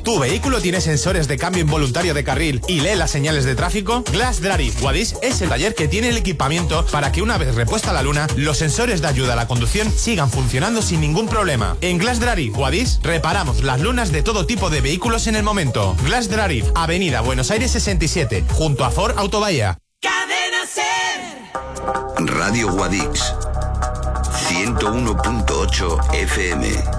¿Tu vehículo tiene sensores de cambio involuntario de carril y lee las señales de tráfico? Glass Drari Guadix es el taller que tiene el equipamiento para que una vez repuesta la luna, los sensores de ayuda a la conducción sigan funcionando sin ningún problema. En Glass Drari Guadix reparamos las lunas de todo tipo de vehículos en el momento. Glass Drari, Avenida Buenos Aires 67, junto a Ford Autobahía. Cadena Ser. Radio Guadix 101.8 FM.